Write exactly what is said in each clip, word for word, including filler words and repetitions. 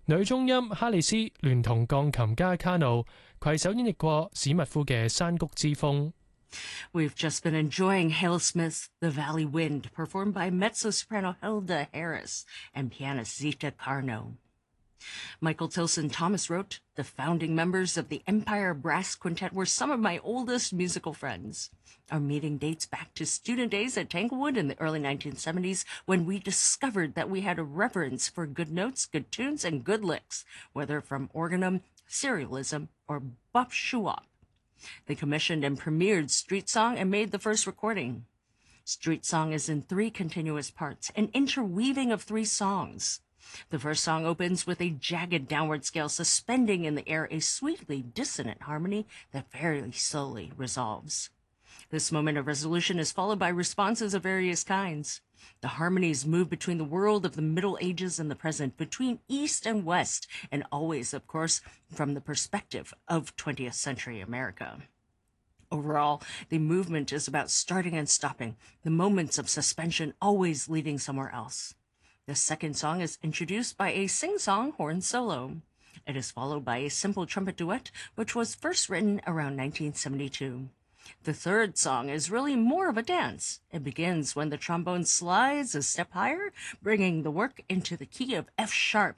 女中音哈里斯聯同鋼琴家卡努攜手演繹過史密夫嘅《山谷之風》。 We've just been enjoying Hale Smith's The Valley Wind, performed by mezzo-soprano Hilda Harris and pianist Zita Carno. Michael Tilson Thomas wrote, "The founding members of the Empire Brass Quintet were some of my oldest musical friends. Our meeting dates back to student days at Tanglewood in the early nineteen seventies, when we discovered that we had a reverence for good notes, good tunes, and good licks, whether from organum, serialism, or bop shoo-wop. They commissioned and premiered Street Song and made the first recording. Street Song is in three continuous parts, an interweaving of three songs. The first song opens with a jagged downward scale suspending in the air a sweetly dissonant harmony that very slowly resolves. This moment of resolution is followed by responses of various kinds. The harmonies move between the world of the Middle Ages and the present, between East and West, and always, of course, from the perspective of twentieth century America. Overall, the movement is about starting and stopping, the moments of suspension always leading somewhere else. The second song is introduced by a sing-song horn solo. It is followed by a simple trumpet duet, which was first written around nineteen seventy-two. The third song is really more of a dance. It begins when the trombone slides a step higher, bringing the work into the key of F sharp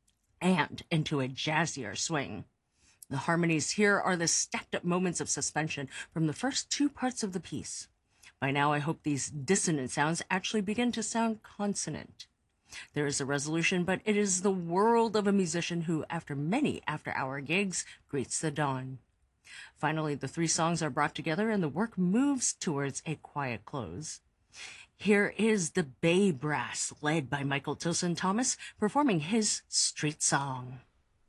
and into a jazzier swing. The harmonies here are the stacked-up moments of suspension from the first two parts of the piece. By now, I hope these dissonant sounds actually begin to sound consonant. There is a resolution, but it is the world of a musician who, after many after-hour gigs, greets the dawn. Finally, the three songs are brought together and the work moves towards a quiet close. Here is the Bay Brass, led by Michael Tilson Thomas, performing his Street Song.